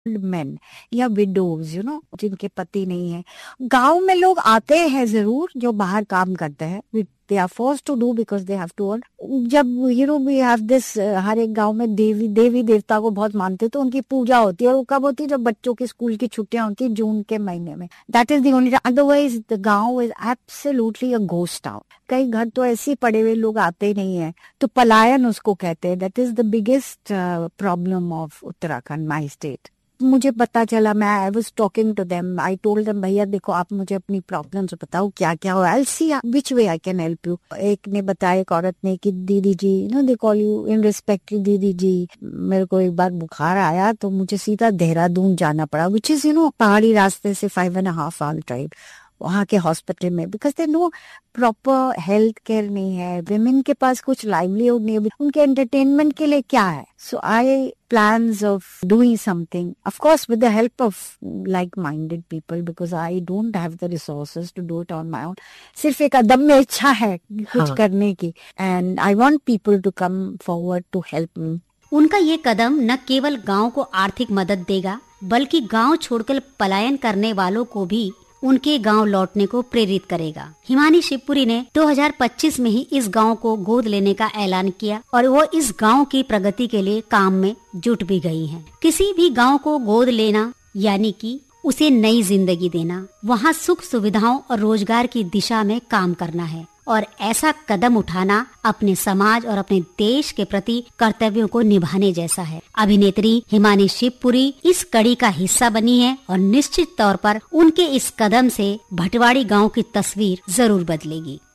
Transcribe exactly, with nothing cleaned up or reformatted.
Main या widows, you know, जिनके पति नहीं है। गांव में लोग आते हैं जरूर जो बाहर काम करते हैं, they are forced to do because they have to earn. जब you know we have this, हर एक गांव में देवी देवी देवता को बहुत मानते हैं, तो उनकी पूजा होती है, और वो कब होती है? जब बच्चों की स्कूल की छुट्टियां होती है, जून के महीने में। That is the only, otherwise the गांव is absolutely a ghost town. कई घर तो ऐसे ही पड़े हुए, लोग आते ही नहीं है, तो पलायन उसको कहते हैं। That is the biggest problem of Uttarakhand, my state. मुझे पता चला, मैं I was talking to them, I told them, भैया देखो आप मुझे अपनी प्रॉब्लम्स बताओ क्या क्या हो, I will see which way I can help you. एक ने बताया, एक औरत ने, कि दीदी जी, you know they call you in respect, दीदी जी मेरे को एक बार बुखार आया तो मुझे सीधा देहरादून जाना पड़ा, विच इज यू नो पहाड़ी रास्ते से five and half hour drive, वहाँ के हॉस्पिटल में, because they know proper health care नहीं है, विमेन के पास कुछ लाइवलीहुड नहीं है, उनके एंटरटेनमेंट के लिए क्या है। सो आई plans of doing something, of course with the help of like-minded people, because I don't have the resources to do it on my own. सिर्फ एक अदम में इच्छा है कुछ हाँ. करने की, and I want people to come forward to help me. उनका ये कदम न केवल गांव को आर्थिक मदद देगा, बल्कि गांव छोड़कर पलायन करने वालों को भी उनके गांव लौटने को प्रेरित करेगा। हिमानी शिवपुरी ने दो हज़ार पच्चीस में ही इस गांव को गोद लेने का ऐलान किया, और वो इस गांव की प्रगति के लिए काम में जुट भी गई हैं। किसी भी गांव को गोद लेना यानी कि उसे नई जिंदगी देना, वहां सुख सुविधाओं और रोजगार की दिशा में काम करना है, और ऐसा कदम उठाना अपने समाज और अपने देश के प्रति कर्तव्यों को निभाने जैसा है। अभिनेत्री हिमानी शिवपुरी इस कड़ी का हिस्सा बनी है, और निश्चित तौर पर उनके इस कदम से भटवाड़ी गांव की तस्वीर जरूर बदलेगी।